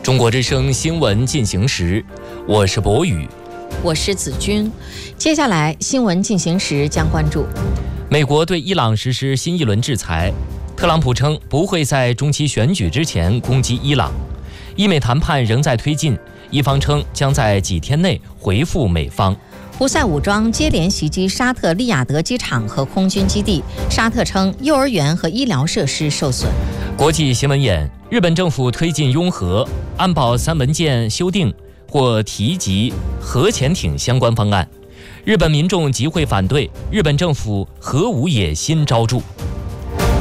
中国之声新闻进行时，我是博宇， 我是子君。接下来新闻进行时将关注： 美国对伊朗实施新一轮制裁，特朗普称不会在中期选举之前攻击伊朗。伊美谈判仍在推进，伊方称将在几天内回复美方。 胡塞武装接连袭击沙特利雅得机场和空军基地，沙特称幼儿园和医疗设施受损。 国际新闻眼：日本政府推进拥核，安保3文件修订或提及核潜艇相关方案，日本民众集会反对，日本政府核武野心昭著。